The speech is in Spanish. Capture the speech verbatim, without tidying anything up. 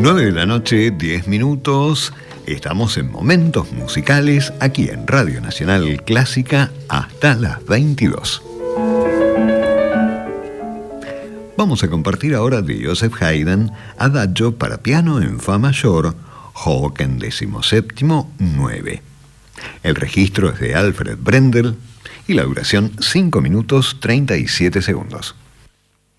nueve de la noche, diez minutos. Estamos en Momentos Musicales, aquí en Radio Nacional Clásica, hasta las veintidós. Vamos a compartir ahora de Joseph Haydn, Adagio para piano en fa mayor, Hoch en decimoséptimo, nueve. El registro es de Alfred Brendel y la duración cinco minutos treinta y siete segundos.